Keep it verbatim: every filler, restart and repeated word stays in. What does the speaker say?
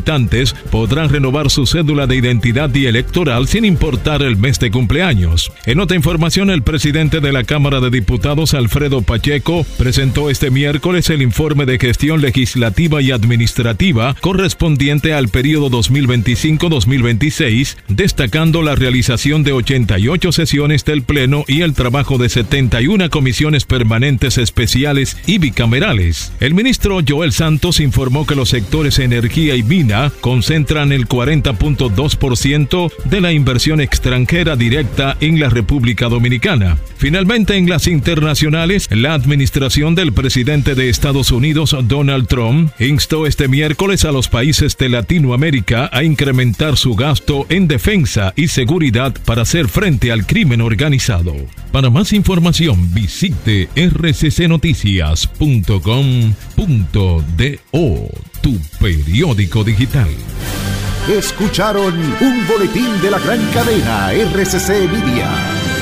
habitantes podrán renovar su cédula de identidad y electoral sin importar el mes de cumpleaños. En otra información, el presidente de la Cámara de Diputados, Alfredo Pacheco, presentó este miércoles el informe de gestión legislativa y administrativa correspondiente al periodo dos mil veinticinco dos mil veintiséis, destacando la realización de ochenta y ocho sesiones del Pleno y el trabajo de setenta y una comisiones permanentes especiales y bicamerales. El ministro Joel Santos informó que los sectores energía y mina concentran el cuarenta punto dos por ciento de la inversión extranjera directa en la República Dominicana. Finalmente, en las internacionales, la administración del presidente de Estados Unidos, Donald Trump, instó este miércoles a los países de Latinoamérica a incrementar su gasto en defensa y seguridad para hacer frente al crimen organizado. Para más información, visite r c c noticias punto com punto do, tu periódico digital. Escucharon un boletín de la gran cadena R C C Media.